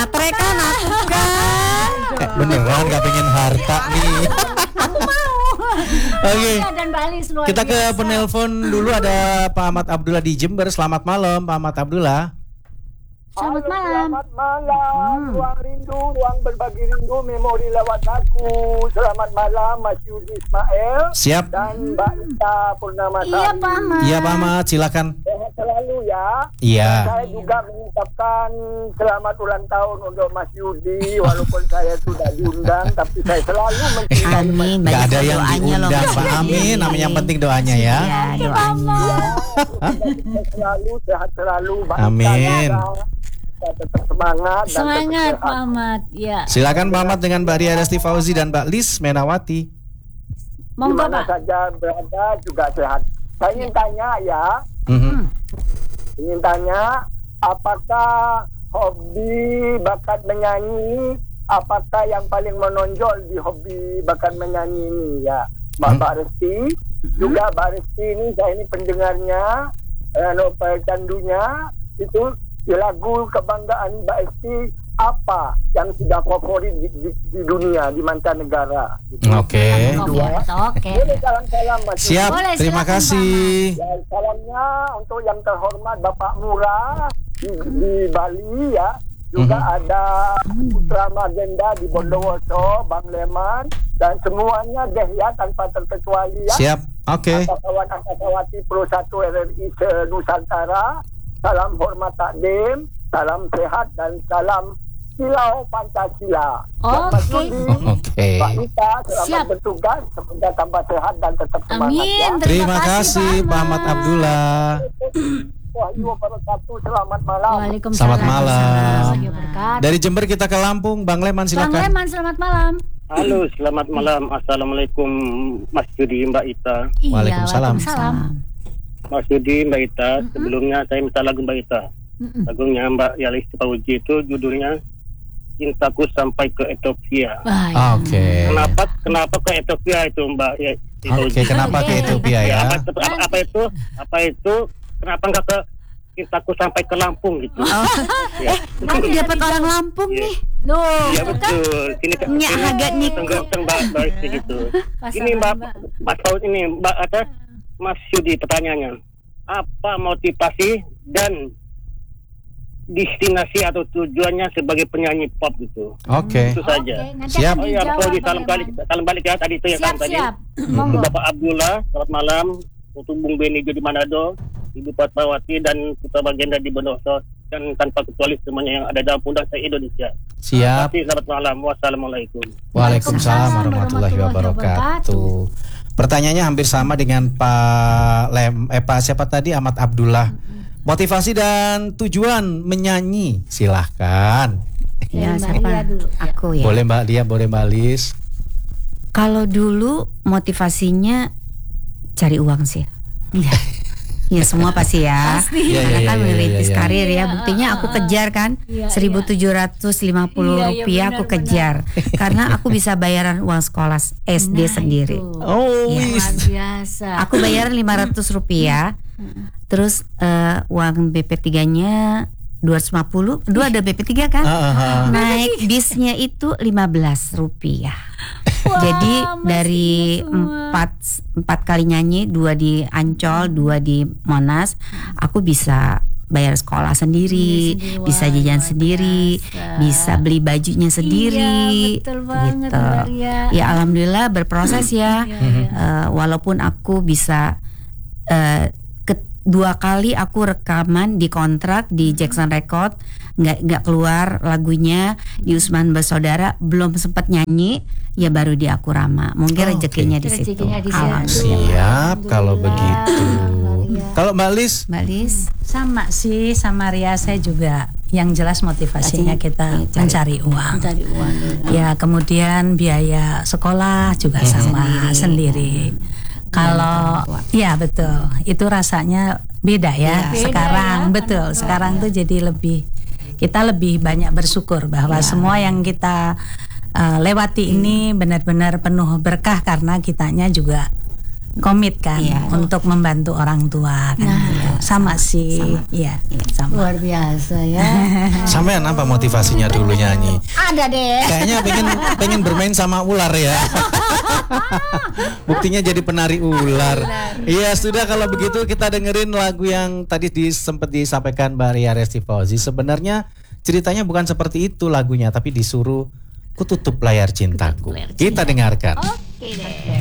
Matre kan aku kan. Beneran gak pengen harta nih. Aku mau. Oke. Dan Balis luar Kita ke biasa. penelpon dulu, ada Pak Ahmad Abdullah di Jember. Selamat malam Pak Ahmad Abdullah. Selamat malam. Selamat malam, ruang rindu, ruang berbagi rindu, memori lewat lagu. Selamat malam Mas Yudi Ismail Siap. dan Mbak Ita Purnamasari. Iya Pak Ahmad. Iya Pak Ahmad, silakan. Sehat selalu ya. Iya. Saya juga mengucapkan selamat ulang tahun untuk Mas Yudi, walaupun saya sudah diundang, tapi saya selalu mencintai Amin. Gak ada yang doanya loh, diundang Mas Pak Yudi. Amin. Yang penting doanya ya. Ya, doanya. Saya selalu sehat selalu. Mbak Ita Amin. juga, saya tetap semangat dan Semangat tetap Pak sehat. Ahmad. Ya. Silakan Pak Ahmad dengan Mbak Ria Resti Fauzi dan Mbak Lis Menawati. Monggo Dimana Pak. saja berada juga sehat. Saya ingin tanya ya, ingin tanya, apakah hobi bakat menyanyi, apakah yang paling menonjol di hobi bakat menyanyi ini ya, Mbak Resti? Juga Mbak Resti ini, saya ini pendengarnya, novel candunya itu lagu kebanggaan Mbak Resti apa yang sudah favorit di dunia, di mancanegara gitu. Oke. Oke. Boleh salam-salam Mas. Siap. Boleh, Terima silakan, kasih. Ya, salamnya untuk yang terhormat Bapak Murah di Bali ya. Juga ada Putra Magenda di Bondowoso, Bang Leman, dan semuanya deh ya tanpa terkecuali ya. Siap. Oke. Angkatawati Pro 1 RRI se-Nusantara. Salam hormat takdim, salam sehat dan salam Silau Pancasila. Dan Mas Oke. Yudi, Oke. Pak Ita, selamat Siap. bertugas, semoga tambah sehat dan tetap semangat Amin. ya. Terima kasih Pak Ahmad Abdullah. Wahyu wabarakatuh, selamat malam. Waalaikumsalam. Selamat malam. Warahmatullahi wabarakatuh. Dari Jember kita ke Lampung, Bang Leman Bang silakan. Leman, selamat malam. Halo, selamat malam. Assalamualaikum Mas Yudi, Mbak Ita. Iya, Waalaikumsalam. Mas Yudi, Mbak Ita, sebelumnya saya minta lagu Mbak Ita. Lagunya Mbak Yalis Fauzi itu judulnya Cintaku Sampai ke Ethiopia. Baik. Oke. Kenapa ke Ethiopia itu Mbak Yalis Fauzi? Oke, kenapa ke Ethiopia ya? Apa itu? Kenapa enggak ke Cintaku Sampai ke Lampung gitu? Ya. Aku dapat orang Lampung Iya. nih. Loh, Iya betul. Sini Nyak agak niku. Mbak Yalis gitu. Ini Mbak Fauzi ini Mbak Mas Yudi, pertanyaannya, apa motivasi dan destinasi atau tujuannya sebagai penyanyi pop gitu? Oke. Itu saja. nanti Siap. akan Oh ya, dijawab, Fauzi, Bang salam balik ya tadi itu yang Siap, salam tadi. siap. Untuk Monggo. Bapak Abdullah, selamat malam. Untuk Bung Beni di Manado, Ibu Fatmawati dan Putra Bagenda di Bondowoso, dan tanpa kecuali semuanya yang ada dalam pundak saya Indonesia. Siap. Terima kasih, selamat malam. Wassalamualaikum. Waalaikumsalam warahmatullahi wabarakatuh. Pertanyaannya hampir sama dengan Pak siapa tadi, Ahmad Abdullah. Motivasi dan tujuan menyanyi, silahkan. Ya, Mbak siapa? Ria dulu. Aku ya. Boleh Mbak Lia, boleh Mbak Lis. Kalau dulu motivasinya cari uang sih. Iya. Ya semua pasti ya. Iya, Karena iya, kan iya, merintis iya. karir ya. Buktinya aku kejar kan. Iya, 1.750 Iya, iya, rupiah aku benar, kejar. Karena aku bisa bayaran uang sekolah SD sendiri. Oh, Iya. wis. Luar biasa. Aku bayaran 500 rupiah. Terus uang BP3-nya 250. Dua ada BP3 kan? Naik bisnya itu 15 rupiah. Wah, Jadi masih dari ingat semua. empat kali nyanyi, 2 di Ancol, 2 di Monas, aku bisa bayar sekolah sendiri, Sendiri, bisa wah, jajan luar sendiri, biasa. bisa beli bajunya sendiri. Iya, betul banget, gitu. Mbak Ria. Ya alhamdulillah berproses ya. Iya. Walaupun aku bisa 2 kali aku rekaman di kontrak di Jackson Record, nggak keluar lagunya di Usman Bersaudara, belum sempat nyanyi, ya baru di Akurama. Mungkin rezekinya di situ. Rezekinya di situ. Alhamdulillah. Siap kalau begitu. Kalau Mbak Lis, Mbak Lis, Sama sih, sama Ria, saya juga yang jelas motivasinya kita mencari uang. Mencari uang. Ya, kemudian biaya sekolah juga sama sendiri. Kalau ya betul, itu rasanya beda ya. Beda Sekarang betul, sekarang tuh jadi kita lebih banyak bersyukur bahwa semua yang kita lewati ini benar-benar penuh berkah karena kitanya juga komit kan untuk membantu orang tua kan. Sama sih. Iya, sama. Luar biasa ya. Sampean apa motivasinya dulu nyanyi? Ada deh. Kayaknya pengen bermain sama ular ya. Buktinya jadi penari ular. Iya, sudah kalau begitu kita dengerin lagu yang tadi sempat disampaikan Mbak Ria Resti Fauzi. Sebenarnya ceritanya bukan seperti itu lagunya, tapi disuruh Kututup Layar Cintaku. Kita dengarkan. Oke deh.